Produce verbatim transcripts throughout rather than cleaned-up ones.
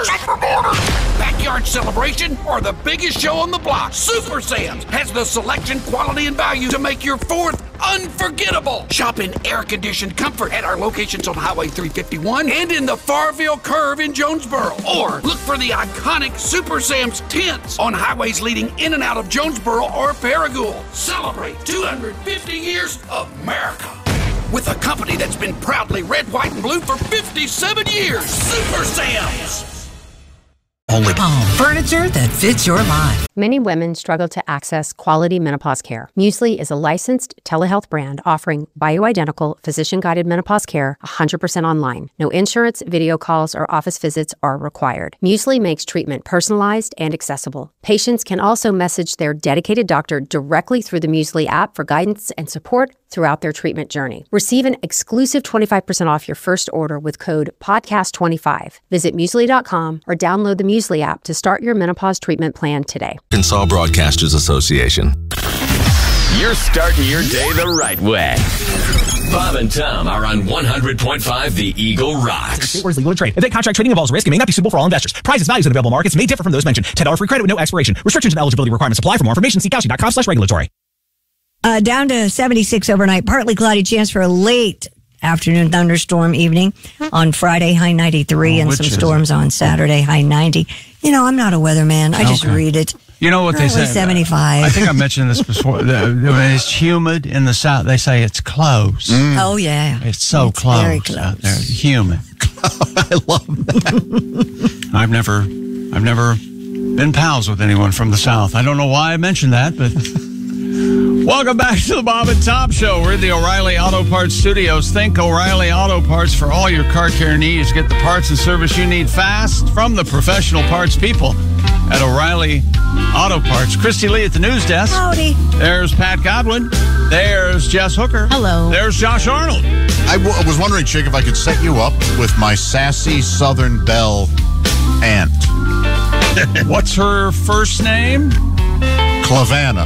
just for mortars. Backyard celebration or the biggest show on the block, Super Sam's has the selection, quality, and value to make your fourth unforgettable. Shop in air-conditioned comfort at our locations on Highway three fifty-one and in the Farville Curve in Jonesboro. Or look for the iconic Super Sam's tents on highways leading in and out of Jonesboro or Paragould. Celebrate two hundred fifty years of America with a company that's been proudly red, white, and blue for fifty-seven years. Super Sam's. Only home furniture that fits your life. Many women struggle to access quality menopause care. Muesli is a licensed telehealth brand offering bioidentical, physician-guided menopause care one hundred percent online. No insurance, video calls, or office visits are required. Muesli makes treatment personalized and accessible. Patients can also message their dedicated doctor directly through the Muesli app for guidance and support throughout their treatment journey. Receive an exclusive twenty-five percent off your first order with code podcast twenty-five. Visit muesli dot com or download the Muesli app to start your menopause treatment plan today. Arkansas Broadcasters Association. You're starting your day the right way. Bob and Tom are on one hundred point five The Eagle Rocks. Where's legal to trade? Event contract trading involves risk and may not be suitable for all investors. Prices, values, and available markets may differ from those mentioned. ten dollars free credit with no expiration. Restrictions and eligibility requirements apply. For more information, see Kalshi dot com slash regulatory. Uh, down to seventy-six overnight. Partly cloudy, chance for a late afternoon thunderstorm evening on Friday, high ninety-three, Oh, and some which is storms it? on Saturday, high ninety. You know, I'm not a weatherman. I just Okay. read it. You know what they Early say? seventy-five. I think I mentioned this before. The- When it's humid in the south, they say it's close. Oh, yeah. It's so It's close, very out close. there. Humid. I love that. I've never, I've never been pals with anyone from the south. I don't know why I mentioned that, but welcome back to the Bob and Tom Show. We're in the O'Reilly Auto Parts Studios. Think O'Reilly Auto Parts for all your car care needs. Get the parts and service you need fast from the professional parts people at O'Reilly Auto Parts. Christy Lee at the news desk. Howdy. There's Pat Godwin. There's Jess Hooker. Hello. There's Josh Arnold. I w- was wondering, Chick, if I could set you up with my sassy Southern Belle aunt, What's her first name? Clavanna.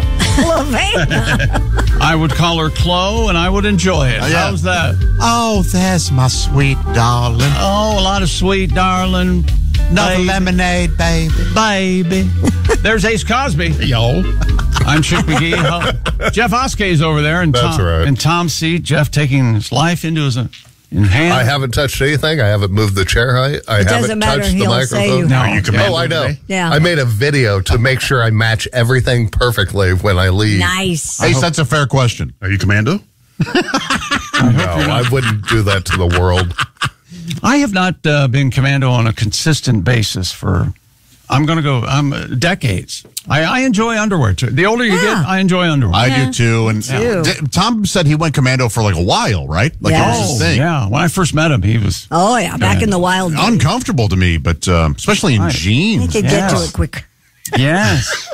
Lavana. I would call her Chloe, and I would enjoy it. Oh, yeah. How's that? Oh, there's my sweet darling. Oh, a lot of sweet, darling. Another baby, lemonade, baby. baby. There's Ace Cosby. Yo. I'm Chick McGee. Huh? Jeff Oskay's over there, and That's Tom, right. and Tom's seat. Jeff taking his life into his in hand. I haven't touched anything. I haven't moved the chair height. I It haven't doesn't matter. touched the He'll microphone. say you No, have. you commando Oh, I know. today? Yeah. I made a video to make sure I match everything perfectly when I leave. Nice. Ace, that's a fair question. Are you commando? No, I wouldn't do that to the world. I have not uh, been commando on a consistent basis for. I'm going to go. I'm um, decades. I, I enjoy underwear too. The older you Yeah. get, I enjoy underwear. I do too. And too. D- Tom said he went commando for like a while, right? Like Yeah. it was his thing. Yeah, when I first met him, he was. Oh, yeah. Back in the wild. days. Uncomfortable to me, but um, especially in Right. I jeans. could get to Yes. it quick. Yes.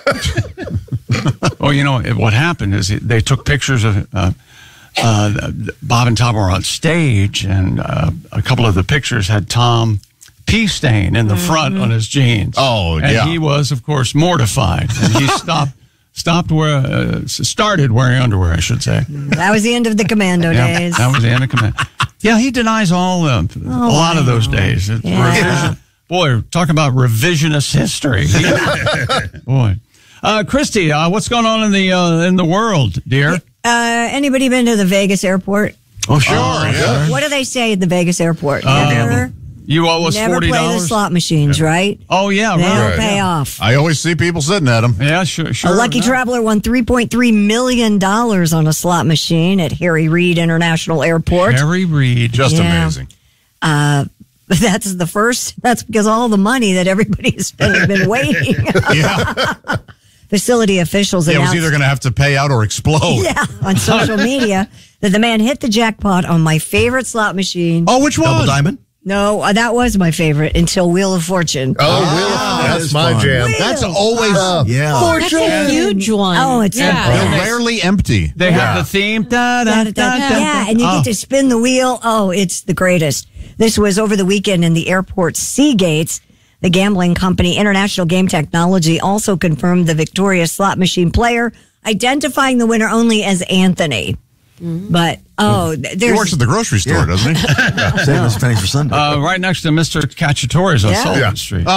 Well, you know, it- what happened is it- they took pictures of uh, uh, Bob and Tom were on stage, and uh, a couple of the pictures had Tom pee stain in the front on his jeans. Oh, and yeah. he was, of course, mortified, and he stopped stopped wear uh, started wearing underwear, I should say. That was the end of the commando Yeah, days. that was the end of command. Yeah, he denies all uh, a lot of those days. It's Yeah. revision. Boy, talk about revisionist history. Boy, uh, Christy, uh, what's going on in the uh, in the world, dear? Uh, anybody been to the Vegas airport? Oh, sure. yeah. What do they say at the Vegas airport? Uh, Never, You owe us never forty play the dollars. slot machines, right? Oh yeah, They right. don't pay off. I always see people sitting at them. Yeah, sure, sure. A lucky no. traveler won three point three million dollars on a slot machine at Harry Reid International Airport. Harry Reid. Just Yeah. amazing. Uh, that's the first. That's because all the money that everybody's been, been waiting. Yeah. Facility officials Yeah, it was announced either going to have to pay out or explode. yeah, on social media that the man hit the jackpot on my favorite slot machine. Oh, which one? Double diamond? No, uh, that was my favorite until Wheel of Fortune. Oh, Ah, Will, that that's is my fun. jam. That's always Yeah. That's a huge one. Oh, it's yeah. they're rarely empty. They have the theme. Da, da, da, da, da. Yeah, and you Oh. get to spin the wheel. Oh, it's the greatest. This was over the weekend in the airport Seagates. The gambling company International Game Technology also confirmed the victorious slot machine player, identifying the winner only as Anthony. But, oh, He there's... works at the grocery store, doesn't he? Saving his pennies for Sunday. Uh, right next to Mister Cacciatore's on Yeah. Sullivan Yeah. Street.